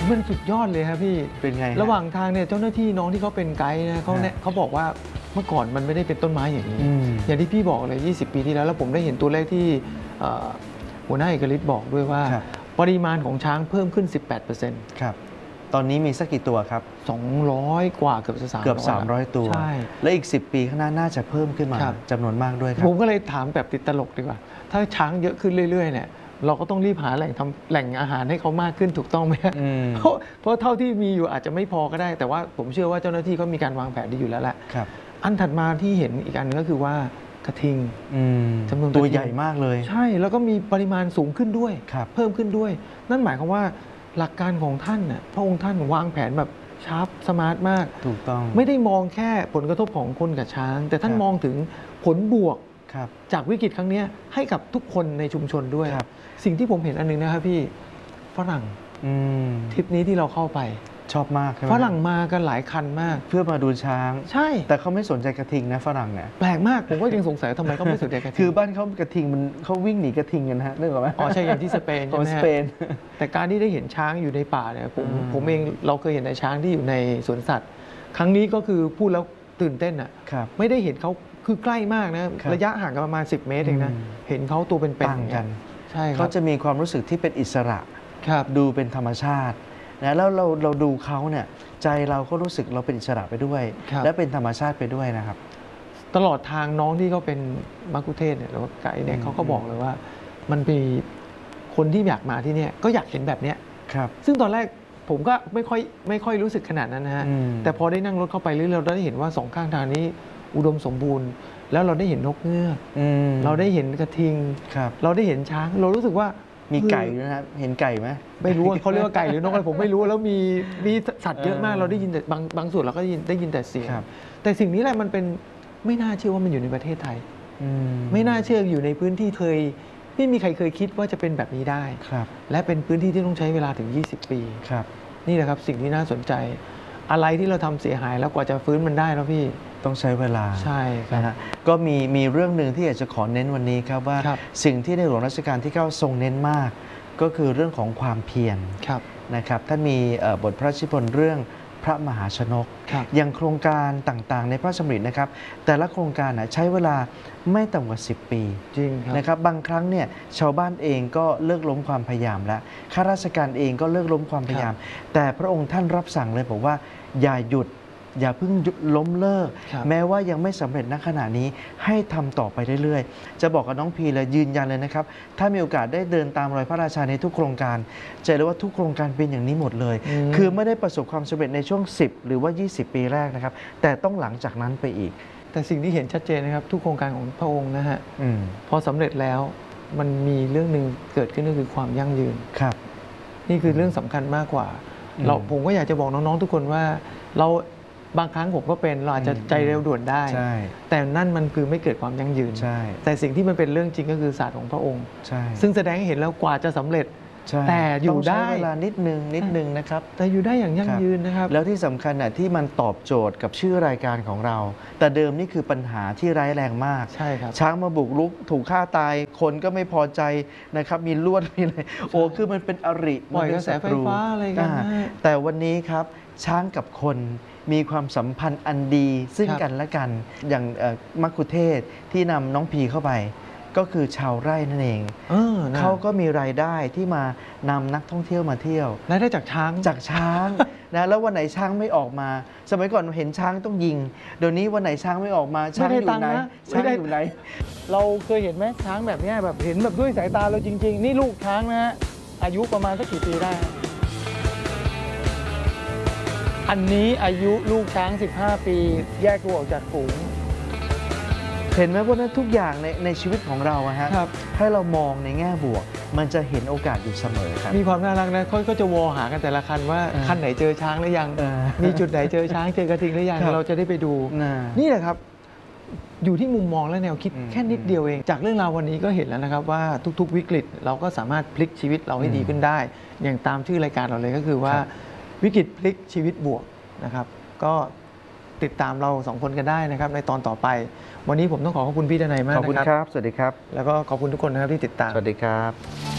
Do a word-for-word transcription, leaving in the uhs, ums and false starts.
มันสุดยอดเลยครับพี่เป็นไงระหว่างทางเนี่ยเจ้าหน้าที่น้องที่เขาเป็นไกด์นะเขาเนี่ยเขาบอกว่าเมื่อก่อนมันไม่ได้เป็นต้นไม้อย่างนี้อย่างที่พี่บอกเลยยี่สิบปีที่แล้วแล้วผมได้เห็นตัวเลขที่หัวหน้าเอกฤทธิ์บอกด้วยว่าปริมาณของช้างเพิ่มขึ้น สิบแปดเปอร์เซ็นต์ครับตอนนี้มีสักกี่ตัวครับสองร้อยกว่าเกือบจะสามร้อยเกือบสามร้อยตัวใช่และอีกสิบปีข้างหน้าน่าจะเพิ่มขึ้นมาจำนวนมากด้วยครับผมก็เลยถามแบบติดตลกดีกว่าถ้าช้างเยอะขึ้นเรื่อยๆเนี่ยเราก็ต้องรีบหาแหล่งทำแหล่งอาหารให้เขามากขึ้นถูกต้องไหมเพราะเพราะเท่าที่มีอยู่อาจจะไม่พอก็ได้แต่ว่าผมเชื่อว่าเจ้าหน้าที่เขามีการวางแผนดีอยู่แล้วแหละอันถัดมาที่เห็นอีกอันนึงก็คือว่ากระทิงจำนวนตัวใหญ่มากเลยใช่แล้วก็มีปริมาณสูงขึ้นด้วยเพิ่มขึ้นด้วยนั่นหมายความว่าหลักการของท่านน่ะพระองค์ท่านวางแผนแบบชาร์ปสมาร์ทมากถูกต้องไม่ได้มองแค่ผลกระทบของคนกับช้างแต่ท่านมองถึงผลบวกจากวิกฤตครั้งนี้ให้กับทุกคนในชุมชนด้วยสิ่งที่ผมเห็นอันนึงนะครับพี่ฝรั่งทริปนี้ที่เราเข้าไปชอบมากฝรั่งมากันหลายคันมากเพื่อมาดูช้างใช่แต่เขาไม่สนใจกระทิงนะฝรั่งเนี่ยแปลกมากผมก็ยังสงสัยทำไมเขาไม่สนใจกระทิงคือบ้านเขากระทิงมันเขาวิ่งหนีกระทิงกันฮะนึกออกไหมอ๋อใช่อย่างที่สเปนใช่ไหมสเปนแต่การที่ได้เห็นช้างอยู่ในป่าเนี่ยผมผมเองเราเคยเห็นในช้างที่อยู่ในสวนสัตว์ครั้งนี้ก็คือพูดแล้วตื่นเต้นอ่ะไม่ได้เห็นเขาคือใกล้มากนะระยะห่างกันประมาณสิบเมตรเองนะเห็นเขาตัวเป็นๆกันใช่เขาจะมีความรู้สึกที่เป็นอิสระดูเป็นธรรมชาตินะแล้วเราเราดูเขาเนี่ยใจเราก็รู้สึกเราเป็นอิสระไปด้วยและเป็นธรรมชาติไปด้วยนะครับตลอดทางน้องที่เขาเป็นมัคคุเทศก์เนี่ยหรือว่าไกด์เนี่ยเขาก็บอกเลยว่ามันมีคนที่อยากมาที่นี่ก็อยากเห็นแบบเนี้ยซึ่งตอนแรกผมก็ไม่ค่อยไม่ค่อยรู้สึกขนาดนั้นนะฮะแต่พอได้นั่งรถเข้าไปเรื่อยๆเราได้เห็นว่าสองข้างทางนี้อุดมสมบูรณ์แล้วเราได้เห็นนกเงือกเราได้เห็นกระทิงเราได้เห็นช้างเรารู้สึกว่ามีไก่นะครับเห็นไก่ไหมไม่รู้เขาเรียกว่าไก่หรือนกอะไรผมไม่รู้แล้วมีมีสัตว์เยอะมากเราได้ยินแต่บางบางส่วนเราก็ได้ยินได้ยินแต่เสียงแต่สิ่งนี้แหละมันเป็นไม่น่าเชื่อว่ามันอยู่ในประเทศไทยไม่น่าเชื่ออยู่ในพื้นที่เคยไม่มีใครเคยคิดว่าจะเป็นแบบนี้ได้และเป็นพื้นที่ที่ต้องใช้เวลาถึงยี่สิบปีนี่แหละครับสิ่งที่น่าสนใจอะไรที่เราทำเสียหายแล้วกว่าจะฟื้นมันได้แล้วพี่ต้องใช้เวลาใช่นะฮะก็มีมีเรื่องหนึ่งที่อยากจะขอเน้นวันนี้ครับว่าสิ่งที่ในหลวงรัชกาลที่เก้าทรงเน้นมากก็คือเรื่องของความเพียรนะครับท่านมีบทพระราชนิพนธ์เรื่องพระมหาชนกอย่างโครงการต่างๆในพระราชดำรินะครับแต่ละโครงการใช้เวลาไม่ต่ำกว่าสิบปีจริงนะครับบางครั้งเนี่ยชาวบ้านเองก็เลิกล้มความพยายามแล้วข้าราชการเองก็เลิกล้มความพยายามแต่พระองค์ท่านรับสั่งเลยบอกว่าอย่าหยุดอย่าเพิ่งล้มเลิกแม้ว่ายังไม่สำเร็จณขณะนี้ให้ทำต่อไปเรื่อยๆจะบอกกับน้องพีเลยยืนยันเลยนะครับถ้ามีโอกาสได้เดินตามรอยพระราชาในทุกโครงการจะรู้ว่าทุกโครงการเป็นอย่างนี้หมดเลยคือไม่ได้ประสบความสำเร็จในช่วงสิบหรือว่ายี่สิบปีแรกนะครับแต่ต้องหลังจากนั้นไปอีกแต่สิ่งที่เห็นชัดเจนนะครับทุกโครงการของพระองค์นะฮะพอสำเร็จแล้วมันมีเรื่องหนึ่งเกิดขึ้นก็คือความยั่งยืนครับนี่คือเรื่องสำคัญมากกว่าเราผมก็อยากจะบอกน้องๆทุกคนว่าเราบางครั้งผมก็เป็นเราอาจจะใจเร็วด่วนได้แต่นั่นมันคือไม่เกิดความยั่งยืนแต่สิ่งที่มันเป็นเรื่องจริงก็คือศาสตร์ของพระองค์ซึ่งแสดงให้เห็นแล้วกว่าจะสำเร็จแต่อยู่ได้เวลานิดนึงนิดนึงนะครับแต่อยู่ได้อย่างยั่งยืนนะครับแล้วที่สำคัญน่ะที่มันตอบโจทย์กับชื่อรายการของเรา แต่เดิมนี่คือปัญหาที่ร้ายแรงมากใช่ครับช้างมาบุกรุกถูกฆ่าตายคนก็ไม่พอใจนะครับมีลวดมีอะไรโอ้คือมันเป็นอริปล่อยกระแสไฟฟ้าอะไรกันแต่วันนี้ครับช้างกับคนมีความสัมพันธ์อันดีซึ่งกันและกันอย่างมัคคุเทศก์ที่นำน้องพีเข้าไปก็คือชาวไร่นั่นเองเออเขาก็มีรายได้ที่มานำนักท่องเที่ยวมาเที่ยวรายได้จากช้างจากช้างนะแล้ววันไหนช้างไม่ออกมาสมัยก่อนเห็นช้างต้องยิงเดี๋ยวนี้วันไหนช้างไม่ออกมาช้างอยู่ไหนช้างอยู่ไหนเราเคยเห็นไหมช้างแบบนี้แบบเห็นแบบด้วยสายตาเราจริงๆนี่ลูกช้างนะฮะอายุประมาณสักกี่ปีได้อันนี้อายุลูกช้างสิบห้าปีแยกตัวออกจากฝูงเห็นไหมว่านั้นทุกอย่างในในชีวิตของเราอะฮะให้เรามองในแง่บวกมันจะเห็นโอกาสอยู่เสมอครับมีความน่ารักนะเขาก็จะวอหากันแต่ละคันว่าคันไหนเจอช้างหรือยังมีจุดไหนเจอช้างเจอกระทิงหรือยังเราจะได้ไปดูนี่แหละครับอยู่ที่มุมมองและแนวคิดแค่นิดเดียวเองจากเรื่องราววันนี้ก็เห็นแล้วนะครับว่าทุกๆวิกฤตเราก็สามารถพลิกชีวิตเราให้ดีขึ้นได้อย่างตามชื่อรายการเราเลยก็คือว่าวิกฤตพลิกชีวิตบวกนะครับก็ติดตามเราสองคนกันได้นะครับในตอนต่อไปวันนี้ผมต้องขอขอบคุณพี่ดนัยมากนะครับขอบคุณครับสวัสดีครับแล้วก็ขอบคุณทุกคนนะครับที่ติดตามสวัสดีครับ